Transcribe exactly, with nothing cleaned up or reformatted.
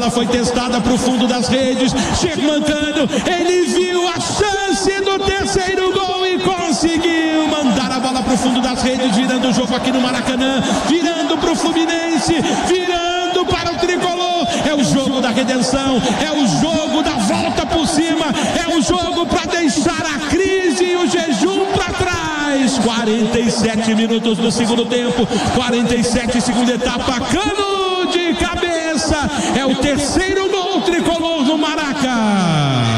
bola foi testada para o fundo das redes. Sherman Cano, ele viu a chance do terceiro gol e conseguiu mandar a bola para o fundo das redes, virando o jogo aqui no Maracanã, virando para o Fluminense, virando para o Tricolor. É o jogo da redenção, é o jogo da volta por cima, é o jogo para deixar a crise e o jejum para trás. quarenta e sete minutos do segundo tempo, quarenta e sete segunda etapa. Cano de cabeça, é o terceiro gol tricolor no Maraca.